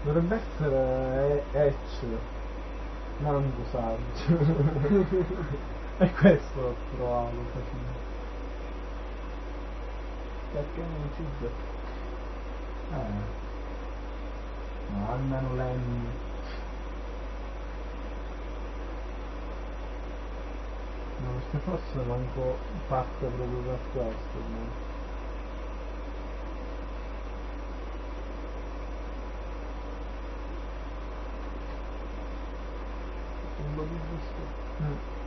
Dovrebbe essere Etch, non Sarge. E questo l'ho trovato facile. Perché non si sa? No, almeno Lenny. No, perché forse manco parte proprio per questo, no? Un po' di giusto.